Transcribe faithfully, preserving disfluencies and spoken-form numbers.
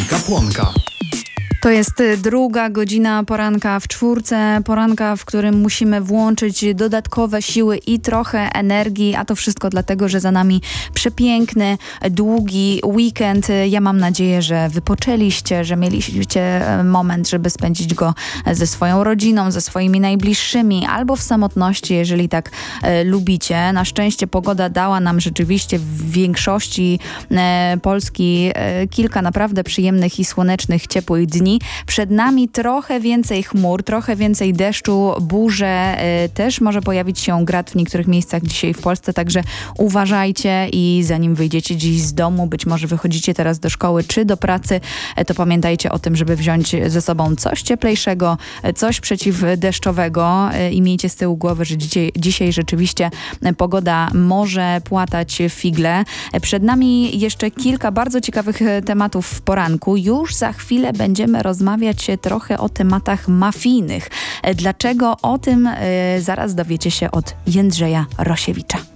Monika Płonka. To jest druga godzina poranka w czwórce, poranka, w którym musimy włączyć dodatkowe siły i trochę energii, a to wszystko dlatego, że za nami przepiękny, długi weekend. Ja mam nadzieję, że wypoczęliście, że mieliście moment, żeby spędzić go ze swoją rodziną, ze swoimi najbliższymi, albo w samotności, jeżeli tak e, lubicie. Na szczęście pogoda dała nam rzeczywiście w większości e, Polski e, kilka naprawdę przyjemnych i słonecznych, ciepłych dni. Przed nami trochę więcej chmur, trochę więcej deszczu, burze, y, też może pojawić się grad w niektórych miejscach dzisiaj w Polsce, także uważajcie i zanim wyjdziecie dziś z domu, być może wychodzicie teraz do szkoły czy do pracy, y, to pamiętajcie o tym, żeby wziąć ze sobą coś cieplejszego, y, coś przeciwdeszczowego y, i miejcie z tyłu głowy, że dzisiaj, dzisiaj rzeczywiście y, pogoda może płatać figle. Y, przed nami jeszcze kilka bardzo ciekawych y, tematów w poranku. Już za chwilę będziemy rozmawiać trochę o tematach mafijnych. Dlaczego? O tym y, zaraz dowiecie się od Jędrzeja Rosiewicza.